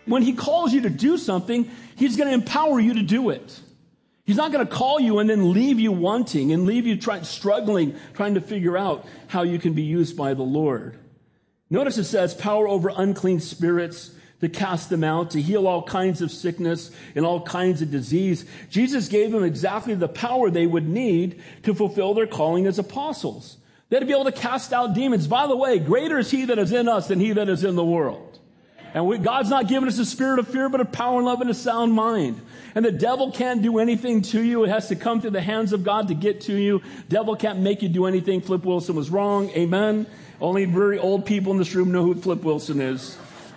when he calls you to do something, he's going to empower you to do it. He's not going to call you and then leave you wanting and leave you struggling, trying to figure out how you can be used by the Lord. Notice it says power over unclean spirits, to cast them out, to heal all kinds of sickness and all kinds of disease. Jesus gave them exactly the power they would need to fulfill their calling as apostles. They had to be able to cast out demons. By the way, greater is he that is in us than he that is in the world. And God's not given us a spirit of fear, but of power and love and a sound mind. And the devil can't do anything to you. It has to come through the hands of God to get to you. Devil can't make you do anything. Flip Wilson was wrong. Amen. Only very old people in this room know who Flip Wilson is.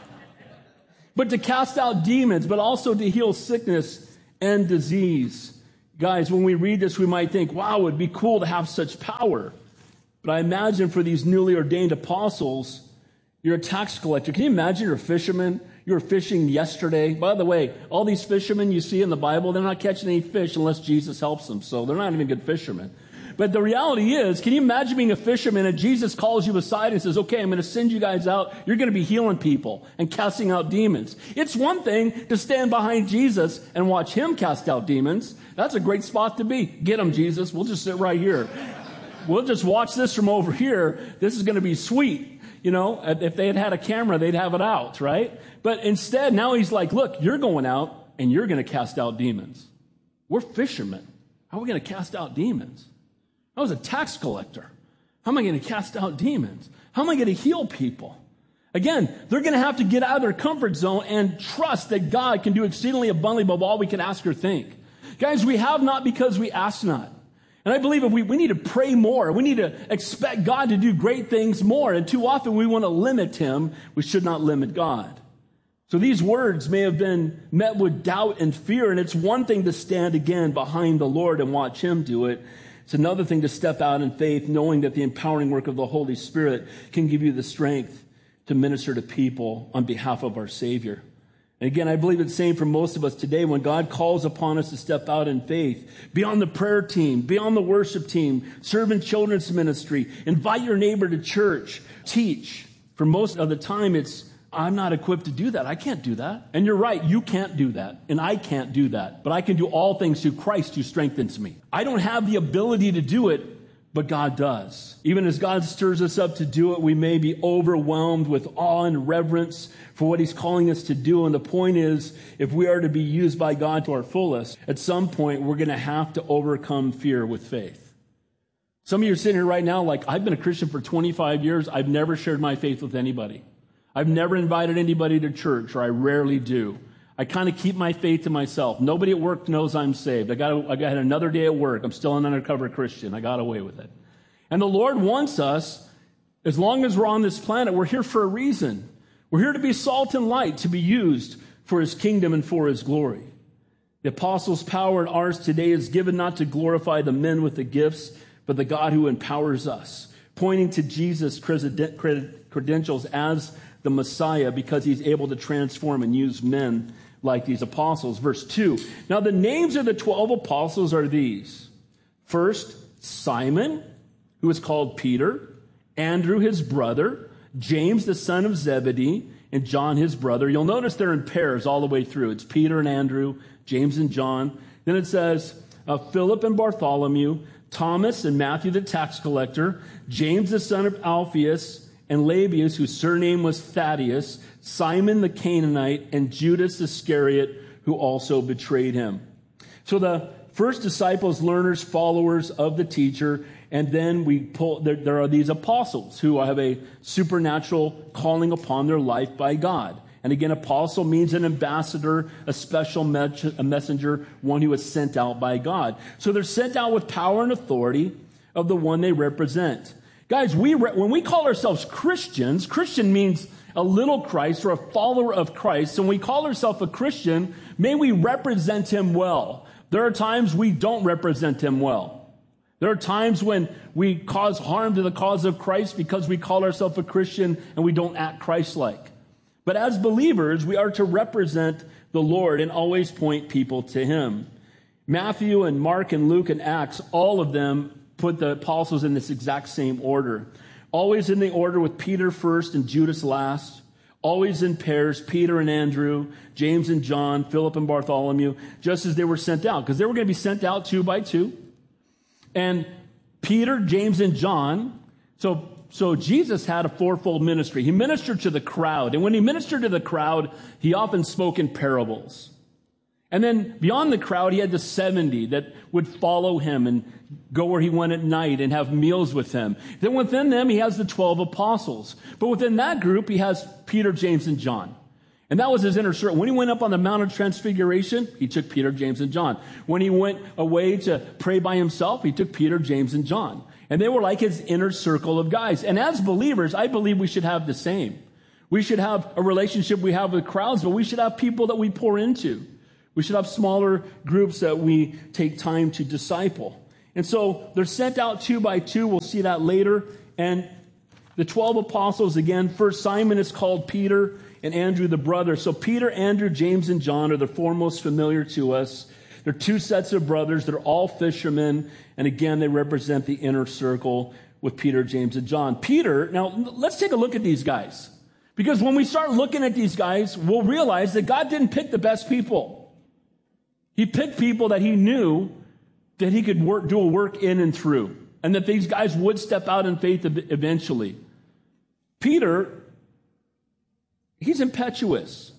But to cast out demons, but also to heal sickness and disease. Guys, when we read this, we might think, wow, it would be cool to have such power. But I imagine for these newly ordained apostles, you're a tax collector. Can you imagine you're a fisherman? You were fishing yesterday. By the way, all these fishermen you see in the Bible, they're not catching any fish unless Jesus helps them. So they're not even good fishermen. But the reality is, can you imagine being a fisherman and Jesus calls you aside and says, okay, I'm going to send you guys out. You're going to be healing people and casting out demons. It's one thing to stand behind Jesus and watch him cast out demons. That's a great spot to be. Get him, Jesus. We'll just sit right here. We'll just watch this from over here. This is going to be sweet. You know, if they had had a camera, they'd have it out, right? But instead, now he's like, look, you're going out and you're going to cast out demons. We're fishermen. How are we going to cast out demons? I was a tax collector. How am I going to cast out demons? How am I going to heal people? Again, they're going to have to get out of their comfort zone and trust that God can do exceedingly abundantly above all we can ask or think. Guys, we have not because we ask not. And I believe if we need to pray more. We need to expect God to do great things more. And too often we want to limit him. We should not limit God. So these words may have been met with doubt and fear. And it's one thing to stand again behind the Lord and watch him do it. It's another thing to step out in faith, knowing that the empowering work of the Holy Spirit can give you the strength to minister to people on behalf of our Savior. And again, I believe it's the same for most of us today. When God calls upon us to step out in faith, be on the prayer team, be on the worship team, serve in children's ministry, invite your neighbor to church, teach. For most of the time, it's, I'm not equipped to do that. I can't do that. And you're right, you can't do that. And I can't do that. But I can do all things through Christ who strengthens me. I don't have the ability to do it, but God does. Even as God stirs us up to do it, we may be overwhelmed with awe and reverence for what he's calling us to do. And the point is, if we are to be used by God to our fullest, at some point, we're going to have to overcome fear with faith. Some of you are sitting here right now like, I've been a Christian for 25 years. I've never shared my faith with anybody. I've never invited anybody to church, or I rarely do. I kind of keep my faith to myself. Nobody at work knows I'm saved. I had another day at work. I'm still an undercover Christian. I got away with it. And the Lord wants us, as long as we're on this planet, we're here for a reason. We're here to be salt and light, to be used for his kingdom and for his glory. The apostles' power and ours today is given not to glorify the men with the gifts, but the God who empowers us, pointing to Jesus' credentials as the Messiah, because he's able to transform and use men like these apostles. Verse 2. Now the names of the 12 apostles are these. First, Simon, who is called Peter, Andrew his brother, James the son of Zebedee, and John his brother. You'll notice they're in pairs all the way through. It's Peter and Andrew, James and John. Then it says Philip and Bartholomew, Thomas and Matthew the tax collector, James the son of Alphaeus, and Labius, whose surname was Thaddeus, Simon the Canaanite, and Judas Iscariot, who also betrayed him. So the first disciples, learners, followers of the teacher, and then there are these apostles who have a supernatural calling upon their life by God. And again, apostle means an ambassador, a special messenger, one who is sent out by God. So they're sent out with power and authority of the one they represent. Guys, when we call ourselves Christians, Christian means a little Christ or a follower of Christ. So when we call ourselves a Christian, may we represent him well. There are times we don't represent him well. There are times when we cause harm to the cause of Christ because we call ourselves a Christian and we don't act Christ-like. But as believers, we are to represent the Lord and always point people to him. Matthew and Mark and Luke and Acts, all of them put the apostles in this exact same order. Always in the order with Peter first and Judas last. always in pairs, Peter and Andrew, James and John, Philip and Bartholomew, just as they were sent out, because they were going to be sent out 2 by 2. And Peter, James, and John, so Jesus had a fourfold ministry. He ministered to the crowd, and when he ministered to the crowd, he often spoke in parables. And then beyond the crowd, he had the 70 that would follow him and go where he went at night and have meals with him. Then within them, he has the 12 apostles. But within that group, he has Peter, James, and John. And that was his inner circle. When he went up on the Mount of Transfiguration, he took Peter, James, and John. When he went away to pray by himself, he took Peter, James, and John. And they were like his inner circle of guys. And as believers, I believe we should have the same. We should have a relationship we have with crowds, but we should have people that we pour into. We should have smaller groups that we take time to disciple. And so they're sent out 2 by 2. We'll see that later. And the 12 apostles, again, first Simon is called Peter and Andrew the brother. So Peter, Andrew, James, and John are the four most familiar to us. They're 2 sets of brothers. They're all fishermen. And again, they represent the inner circle with Peter, James, and John. Peter, now let's take a look at these guys. Because when we start looking at these guys, we'll realize that God didn't pick the best people. He picked people that he knew that he could do a work in and through, and that these guys would step out in faith eventually. Peter, he's impetuous.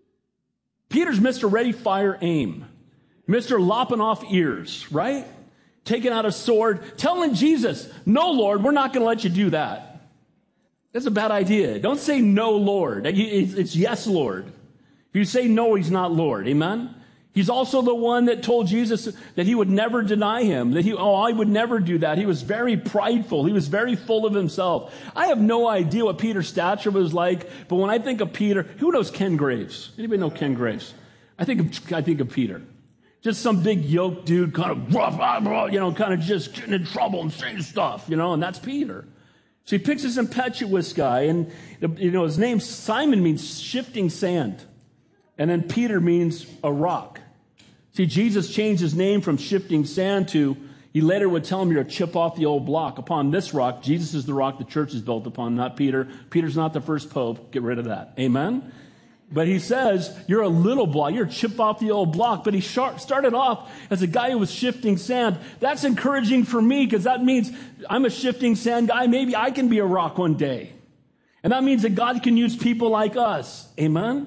Peter's Mr. Ready, Fire, Aim. Mr. Lopping off ears, right? Taking out a sword, telling Jesus, "No, Lord, we're not going to let you do that." That's a bad idea. Don't say no, Lord. It's yes, Lord. If you say no, he's not Lord. Amen? He's also the one that told Jesus that he would never deny him, that I would never do that. He was very prideful. He was very full of himself. I have no idea what Peter's stature was like, but when I think of Peter, who knows Ken Graves? Anybody know Ken Graves? I think of Peter. Just some big yoked dude, kind of rough, kind of just getting in trouble and saying stuff, and that's Peter. So he picks this impetuous guy, and, his name Simon means shifting sand. And then Peter means a rock. See, Jesus changed his name from shifting sand to, he later would tell him, you're a chip off the old block. Upon this rock, Jesus is the rock the church is built upon, not Peter. Peter's not the first pope. Get rid of that. Amen? But he says, you're a little block. You're a chip off the old block. But he started off as a guy who was shifting sand. That's encouraging for me because that means I'm a shifting sand guy. Maybe I can be a rock one day. And that means that God can use people like us. Amen?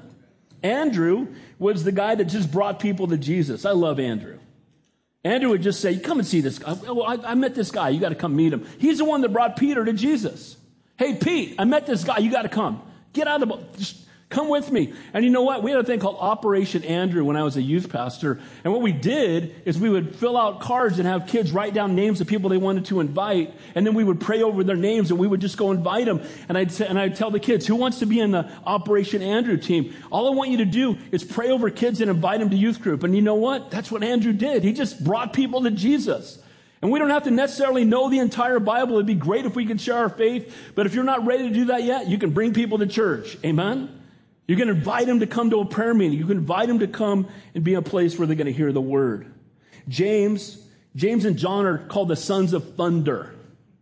Andrew was the guy that just brought people to Jesus. I love Andrew. Andrew would just say, come and see this guy. Well, I met this guy. You got to come meet him. He's the one that brought Peter to Jesus. Hey, Pete, I met this guy. You got to come. Get out of the boat. Just come with me. And you know what? We had a thing called Operation Andrew when I was a youth pastor. And what we did is we would fill out cards and have kids write down names of people they wanted to invite. And then we would pray over their names and we would just go invite them. And I'd tell the kids, who wants to be in the Operation Andrew team? All I want you to do is pray over kids and invite them to youth group. And you know what? That's what Andrew did. He just brought people to Jesus. And we don't have to necessarily know the entire Bible. It'd be great if we could share our faith. But if you're not ready to do that yet, you can bring people to church. Amen? You can invite them to come to a prayer meeting. You can invite them to come and be a place where they're going to hear the word. James and John are called the sons of thunder.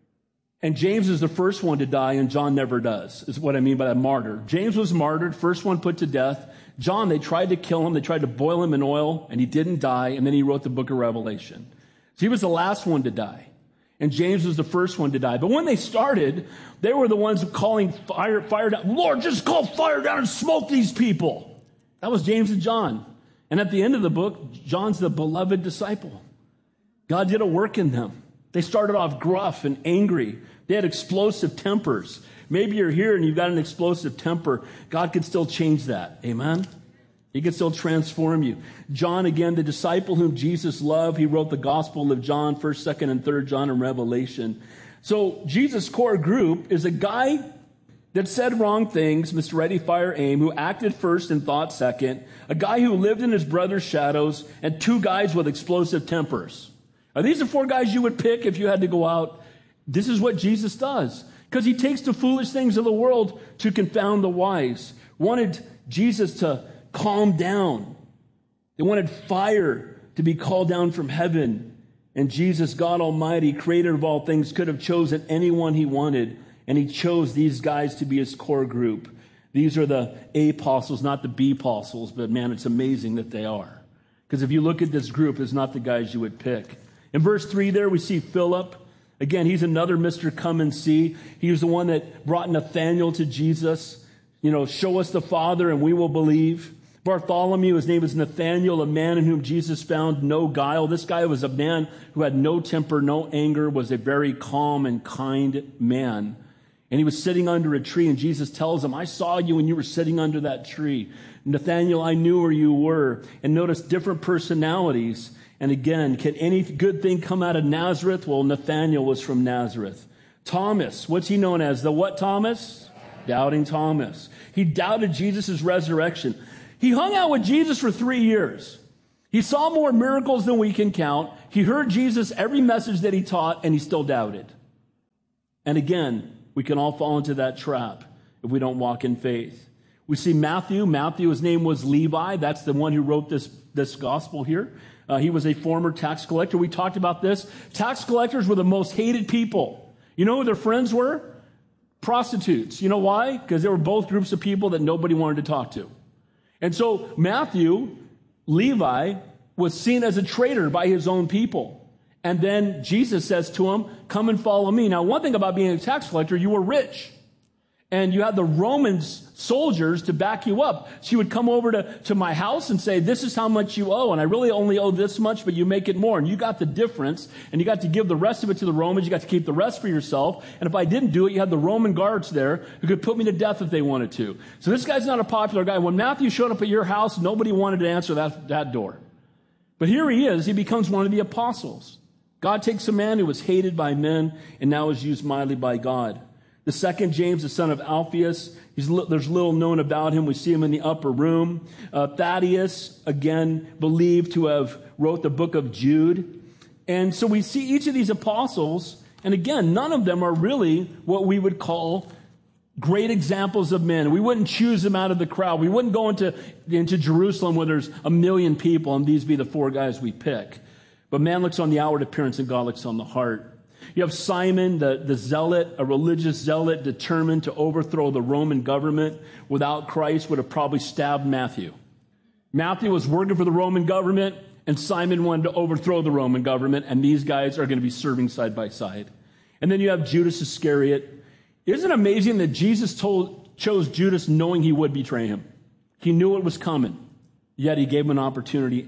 And James is the first one to die, and John never does, is what I mean by that martyr. James was martyred, first one put to death. John, they tried to kill him. They tried to boil him in oil, and he didn't die. And then he wrote the book of Revelation. So he was the last one to die. And James was the first one to die. But when they started, they were the ones calling fire down. Lord, just call fire down and smoke these people. That was James and John. And at the end of the book, John's the beloved disciple. God did a work in them. They started off gruff and angry. They had explosive tempers. Maybe you're here and you've got an explosive temper. God can still change that. Amen? He can still transform you. John, again, the disciple whom Jesus loved, he wrote the Gospel of John, 1st, 2nd, and 3rd John, and Revelation. So Jesus' core group is a guy that said wrong things, Mr. Ready, Fire, Aim, who acted first and thought second, a guy who lived in his brother's shadows, and 2 guys with explosive tempers. Are these the 4 guys you would pick if you had to go out? This is what Jesus does. Because he takes the foolish things of the world to confound the wise. Wanted Jesus to calm down. They wanted fire to be called down from heaven. And Jesus, God Almighty, creator of all things, could have chosen anyone he wanted. And he chose these guys to be his core group. These are the apostles, not the B-apostles, but man, it's amazing that they are. Because if you look at this group, it's not the guys you would pick. In verse 3 there, we see Philip. Again, he's another Mr. Come and See. He was the one that brought Nathanael to Jesus. Show us the Father and we will believe. Bartholomew, his name is Nathanael, a man in whom Jesus found no guile. This guy was a man who had no temper, no anger, was a very calm and kind man. And he was sitting under a tree, and Jesus tells him, I saw you when you were sitting under that tree. Nathanael, I knew where you were. And notice different personalities. And again, can any good thing come out of Nazareth? Well, Nathanael was from Nazareth. Thomas, what's he known as? The what Thomas? Doubting Thomas. He doubted Jesus' resurrection. He hung out with Jesus for 3 years. He saw more miracles than we can count. He heard Jesus every message that he taught, and he still doubted. And again, we can all fall into that trap if we don't walk in faith. We see Matthew. Matthew, his name was Levi. That's the one who wrote this gospel here. He was a former tax collector. We talked about this. Tax collectors were the most hated people. You know who their friends were? Prostitutes. You know why? Because they were both groups of people that nobody wanted to talk to. And so Matthew, Levi, was seen as a traitor by his own people. And then Jesus says to him, come and follow me. Now, one thing about being a tax collector, you were rich. And you had the Roman soldiers to back you up. So you would come over to my house and say, this is how much you owe. And I really only owe this much, but you make it more. And you got the difference. And you got to give the rest of it to the Romans. You got to keep the rest for yourself. And if I didn't do it, you had the Roman guards there who could put me to death if they wanted to. So this guy's not a popular guy. When Matthew showed up at your house, nobody wanted to answer that door. But here he is. He becomes one of the apostles. God takes a man who was hated by men and now is used mightily by God. The second, James, the son of Alphaeus, there's little known about him. We see him in the upper room. Thaddeus, again, believed to have wrote the book of Jude. And so we see each of these apostles, and again, none of them are really what we would call great examples of men. We wouldn't choose them out of the crowd. We wouldn't go into Jerusalem where there's 1 million people, and these be the 4 guys we pick. But man looks on the outward appearance, and God looks on the heart. You have Simon, the zealot, a religious zealot determined to overthrow the Roman government. Without Christ, would have probably stabbed Matthew. Matthew was working for the Roman government, and Simon wanted to overthrow the Roman government, and these guys are going to be serving side by side. And then you have Judas Iscariot. Isn't it amazing that Jesus chose Judas knowing he would betray him? He knew it was coming, yet he gave him an opportunity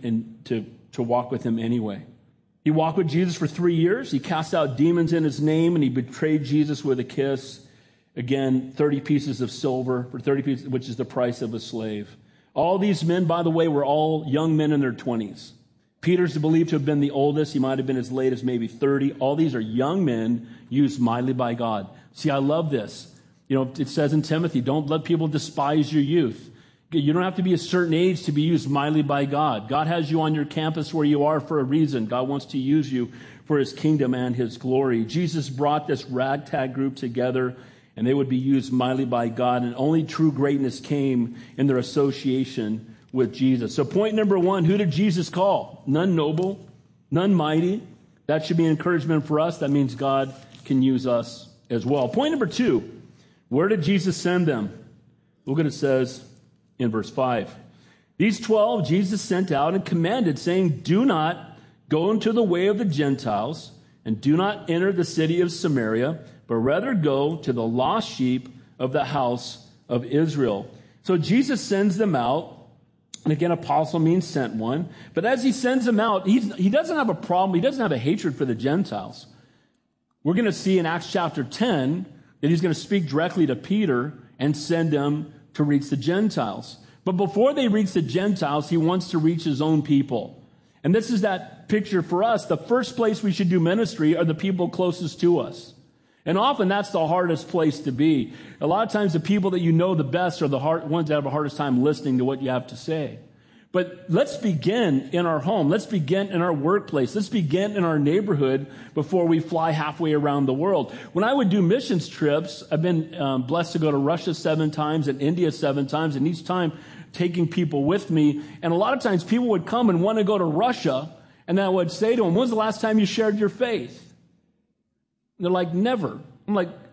to walk with him anyway. He walked with Jesus for 3 years. He cast out demons in his name, and he betrayed Jesus with a kiss. Again, 30 pieces of silver for 30 pieces, which is the price of a slave. All these men, by the way, were all young men in their 20s. Peter's believed to have been the oldest. He might have been as late as maybe 30. All these are young men used mightily by God. See, I love this. It says in Timothy, don't let people despise your youth. You don't have to be a certain age to be used mightily by God. God has you on your campus where you are for a reason. God wants to use you for his kingdom and his glory. Jesus brought this ragtag group together, and they would be used mightily by God. And only true greatness came in their association with Jesus. So point number 1, who did Jesus call? None noble, none mighty. That should be an encouragement for us. That means God can use us as well. Point number 2, where did Jesus send them? Look what it says in verse 5. These 12 Jesus sent out and commanded, saying, do not go into the way of the Gentiles, and do not enter the city of Samaria, but rather go to the lost sheep of the house of Israel. So Jesus sends them out. And again, apostle means sent one. But as he sends them out, he doesn't have a problem. He doesn't have a hatred for the Gentiles. We're going to see in Acts chapter 10 that he's going to speak directly to Peter and send them to reach the Gentiles. But before they reach the Gentiles, he wants to reach his own people. And this is that picture for us. The first place we should do ministry are the people closest to us. And often that's the hardest place to be. A lot of times the people that you know the best are the ones that have the hardest time listening to what you have to say. But let's begin in our home. Let's begin in our workplace. Let's begin in our neighborhood before we fly halfway around the world. When I would do missions trips, I've been blessed to go to Russia 7 times and India 7 times, and each time taking people with me. And a lot of times people would come and want to go to Russia, and I would say to them, when's the last time you shared your faith? And they're like, never. I'm like,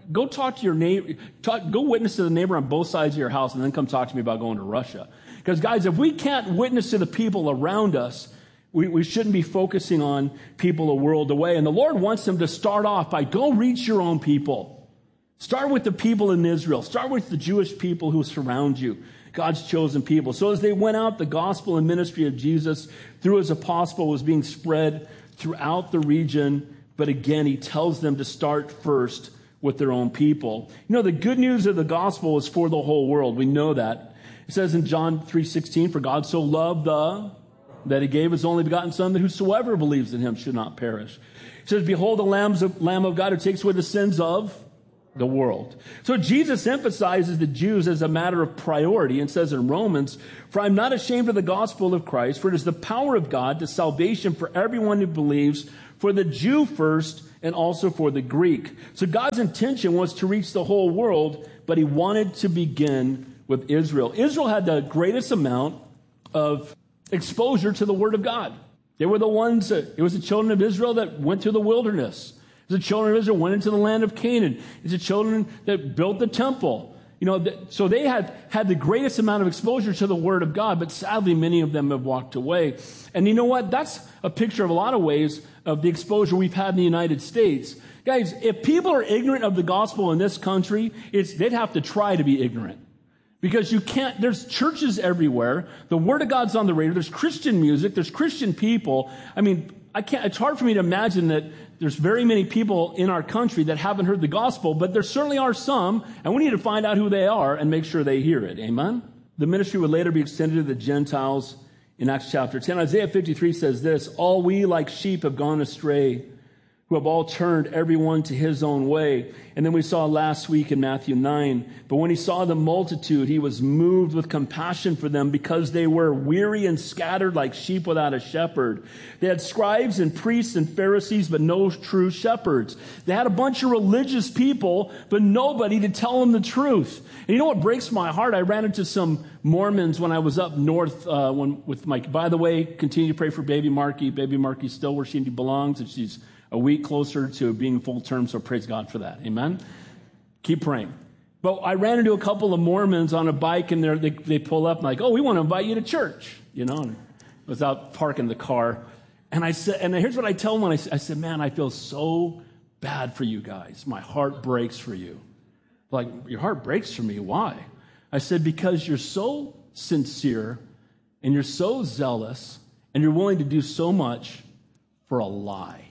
go talk to your neighbor, go witness to the neighbor on both sides of your house, and then come talk to me about going to Russia. Because guys, if we can't witness to the people around us, we shouldn't be focusing on people a world away. And the Lord wants them to start off by go reach your own people. Start with the people in Israel. Start with the Jewish people who surround you, God's chosen people. So as they went out, the gospel and ministry of Jesus through his apostle was being spread throughout the region. But again, he tells them to start first with their own people. You know, the good news of the gospel is for the whole world. We know that. It says in John 3:16, for God so loved that he gave his only begotten Son, that whosoever believes in him should not perish. He says, behold the Lamb of God who takes away the sins of the world. So Jesus emphasizes the Jews as a matter of priority and says in Romans, for I'm not ashamed of the gospel of Christ, for it is the power of God to salvation for everyone who believes, for the Jew first and also for the Greek. So God's intention was to reach the whole world, but he wanted to begin with Israel. Israel had the greatest amount of exposure to the Word of God. They were the ones it was the children of Israel that went to the wilderness. It was the children of Israel went into the land of Canaan. It's the children that built the temple. You know, so they had the greatest amount of exposure to the Word of God, but sadly many of them have walked away. And you know what? That's a picture of a lot of ways of the exposure we've had in the United States. Guys, if people are ignorant of the gospel in this country, they'd have to try to be ignorant. Because there's churches everywhere. The Word of God's on the radio. There's Christian music. There's Christian people. I mean, it's hard for me to imagine that there's very many people in our country that haven't heard the gospel, but there certainly are some, and we need to find out who they are and make sure they hear it. Amen? The ministry would later be extended to the Gentiles in Acts chapter 10. Isaiah 53 says this, all we like sheep have gone astray, who have all turned everyone to his own way. And then we saw last week in Matthew 9, but when he saw the multitude, he was moved with compassion for them because they were weary and scattered like sheep without a shepherd. They had scribes and priests and Pharisees, but no true shepherds. They had a bunch of religious people, but nobody to tell them the truth. And you know what breaks my heart? I ran into some Mormons when I was up north with Mike. By the way, continue to pray for baby Marky. Baby Marky's still where she belongs, and she's a week closer to being full term, so praise God for that. Amen? Keep praying. But I ran into a couple of Mormons on a bike, and they pull up and like, oh, we want to invite you to church. You know, and I was out parking the car. And I said, and here's what I tell them. I said, man, I feel so bad for you guys. My heart breaks for you. Like, your heart breaks for me. Why? I said, because you're so sincere, and you're so zealous, and you're willing to do so much for a lie.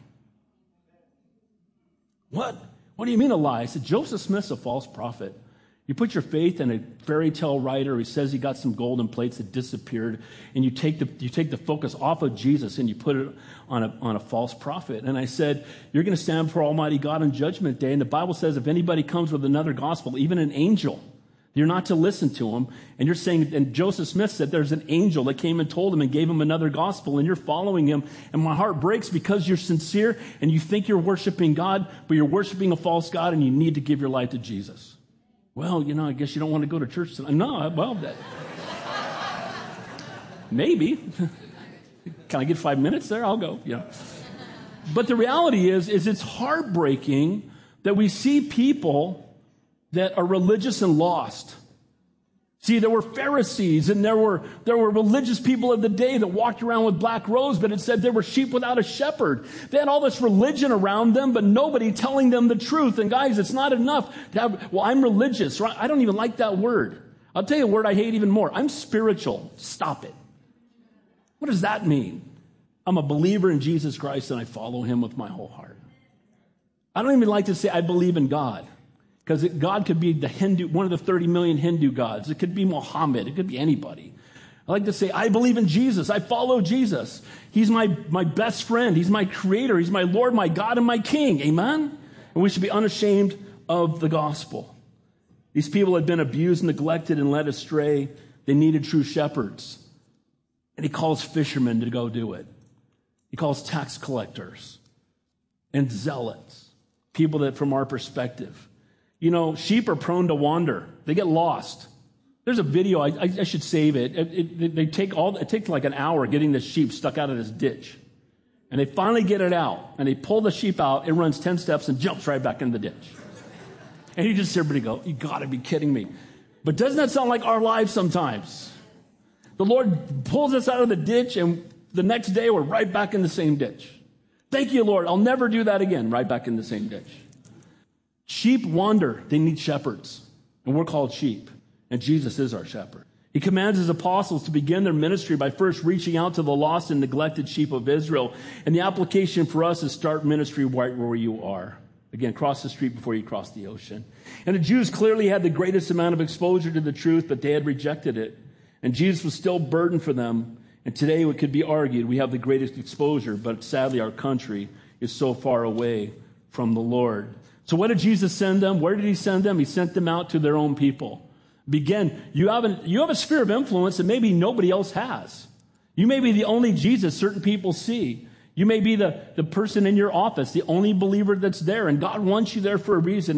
What? What do you mean a lie? I said, Joseph Smith's a false prophet. You put your faith in a fairy tale writer who says he got some golden plates that disappeared, and you take the focus off of Jesus and you put it on a false prophet. And I said, you're going to stand before Almighty God on Judgment Day, and the Bible says if anybody comes with another gospel, even an angel, you're not to listen to him. And you're saying, and Joseph Smith said there's an angel that came and told him and gave him another gospel, and you're following him. And my heart breaks because you're sincere and you think you're worshiping God, but you're worshiping a false God, and you need to give your life to Jesus. Well, you know, I guess you don't want to go to church tonight. No, well, maybe. Can I get 5 minutes there? I'll go. Yeah. But the reality is it's heartbreaking that we see people that are religious and lost. See, there were Pharisees and there were religious people of the day that walked around with black robes, but it said they were sheep without a shepherd. They had all this religion around them, but nobody telling them the truth. And guys, it's not enough to have, well, I'm religious. Right? I don't even like that word. I'll tell you a word I hate even more. I'm spiritual. Stop it. What does that mean? I'm a believer in Jesus Christ and I follow him with my whole heart. I don't even like to say I believe in God. Because God could be one of the 30 million Hindu gods. It could be Muhammad. It could be anybody. I like to say, I believe in Jesus. I follow Jesus. He's my best friend. He's my creator. He's my Lord, my God, and my King. Amen? And we should be unashamed of the gospel. These people had been abused, neglected, and led astray. They needed true shepherds. And he calls fishermen to go do it. He calls tax collectors and zealots, people that, from our perspective, you know, sheep are prone to wander. They get lost. There's a video, I should save it. It takes like an hour getting the sheep stuck out of this ditch. And they finally get it out. And they pull the sheep out. It runs 10 steps and jumps right back in the ditch. And you just hear everybody go, you got to be kidding me. But doesn't that sound like our lives sometimes? The Lord pulls us out of the ditch, and the next day we're right back in the same ditch. Thank you, Lord. I'll never do that again. Right back in the same ditch. Sheep wander. They need shepherds. And we're called sheep. And Jesus is our shepherd. He commands his apostles to begin their ministry by first reaching out to the lost and neglected sheep of Israel. And the application for us is start ministry right where you are. Again, cross the street before you cross the ocean. And the Jews clearly had the greatest amount of exposure to the truth, but they had rejected it. And Jesus was still burdened for them. And today it could be argued we have the greatest exposure, but sadly our country is so far away from the Lord. So what did Jesus send them? Where did he send them? He sent them out to their own people. Begin. You have a sphere of influence that maybe nobody else has. You may be the only Jesus certain people see. You may be the person in your office, the only believer that's there, and God wants you there for a reason.